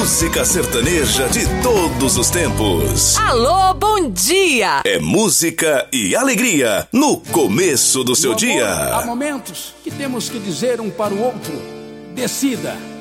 música sertaneja de todos os tempos. Alô, bom dia! É música e alegria no começo do seu dia. Há momentos que temos que dizer um para o outro: decida.